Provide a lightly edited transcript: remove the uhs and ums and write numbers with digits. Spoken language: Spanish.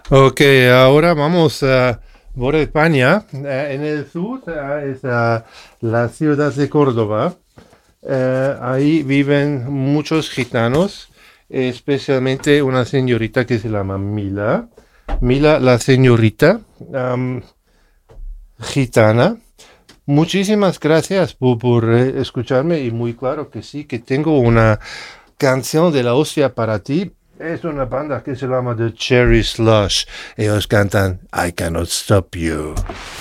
Ok, ahora vamos por España. En el sur es la ciudad de Córdoba. Ahí viven muchos gitanos, especialmente una señorita que se llama Mila. Mila, la señorita gitana. Muchísimas gracias por escucharme y muy claro que sí, que tengo una canción de la hostia para ti. Es una banda que se llama The Cherry Slush. Ellos cantan I Cannot Stop You.